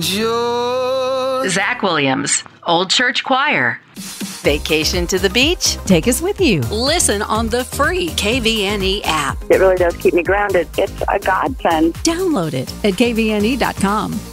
Zach Williams, Old Church Choir. Vacation to the beach? Take us with you. Listen on the free KVNE app. It really does keep me grounded. It's a godsend. Download it at kvne.com.